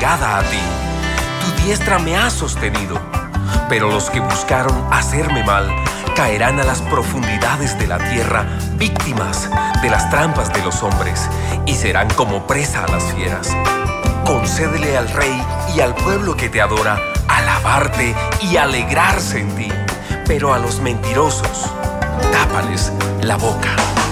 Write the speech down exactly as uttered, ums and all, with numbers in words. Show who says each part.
Speaker 1: entregada a ti. Tu diestra me ha sostenido. Pero los que buscaron hacerme mal caerán a las profundidades de la tierra, víctimas de las trampas de los hombres, y serán como presa a las fieras. Concédele al rey y al pueblo que te adora alabarte y alegrarse en ti, pero a los mentirosos tápales la boca.